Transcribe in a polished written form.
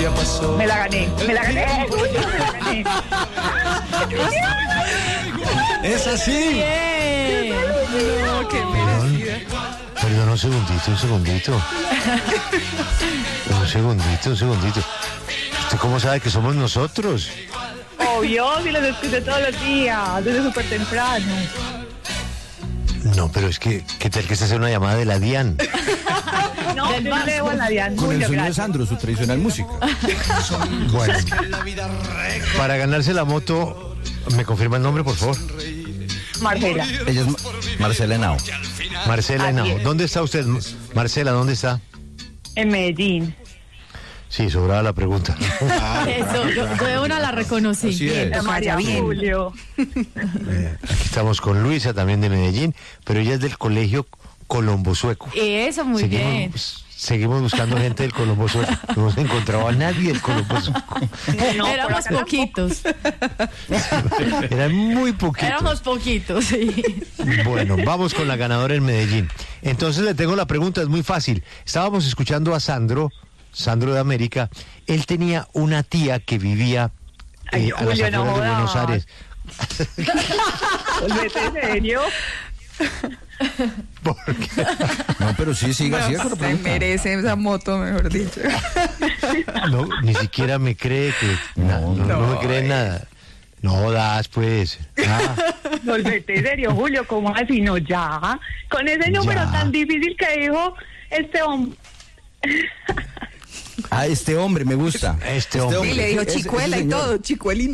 ya pasó. Me la gané, Julio, me la gané. ¡Es así! Bien. No, qué merecida. Perdón, un segundito. Un segundito. ¿Usted cómo sabe que somos nosotros? Obvio, si los escuché todos los días, desde súper temprano. No, pero es que, ¿qué tal que esta sea una llamada de la DIAN? No, yo no le debo a la DIAN. Con el Julio, sueño de gracias. Sandro, su tradicional música. Bueno, para ganarse la moto, ¿me confirma el nombre, por favor? Marcela, Ella es Marcela Henao. Marcela Así Henao. es. ¿Dónde está usted, Marcela? ¿Dónde está? en Medellín. Sí, sobraba la pregunta. Eso, yo de una la reconocí. Así es. María bien. Julio. Aquí estamos con Luisa, también de Medellín, pero ella es del colegio Colombo Sueco. Eso, muy bien. Seguimos buscando gente del Colombo Sueco. No hemos encontrado a nadie del Colombo Sueco. No, por Éramos acá poquitos. Eran muy poquitos. Éramos poquitos, sí. Bueno, vamos con la ganadora en Medellín. Entonces le tengo la pregunta, es muy fácil. Estábamos escuchando a Sandro de América. Él tenía una tía que vivía Ay, a las Julio, no afueras de Buenos jodas. Aires. ¿Vete en serio? Porque No, pero sí, siga, siga con la Se pregunta. merece esa moto, mejor dicho. no, ni siquiera me cree que... No me cree nada. No das, pues. Ah, Volvete en serio, Julio, ¿cómo así? No, ya. Con ese número Ya. tan difícil que dijo este hombre. Ah, este hombre me gusta. Este hombre. Y le dijo ese chicuela y señor. todo, chicuelín.